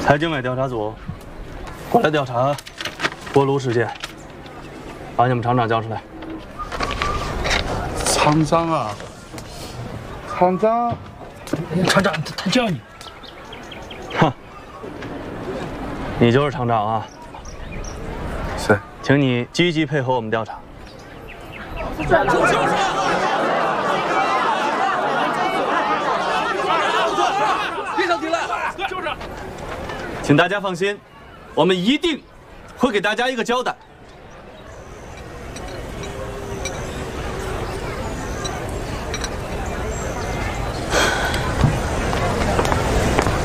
财经委调查组过来调查锅炉事件，把你们厂长叫出来。 厂长啊，厂长， 厂长他叫你。 哼，你就是厂长啊？ 是， 请你积极配合我们调查。 别想停了，就是。 请大家放心，我们一定会给大家一个交代。